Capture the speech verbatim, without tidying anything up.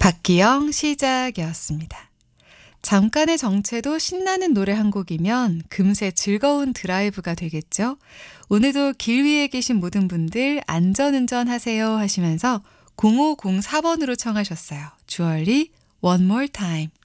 박기영 시작이었습니다. 잠깐의 정체도 신나는 노래 한 곡이면 금세 즐거운 드라이브가 되겠죠. 오늘도 길 위에 계신 모든 분들 안전운전 하세요 하시면서 공오공사 번으로 청하셨어요. 주얼리 One More Time.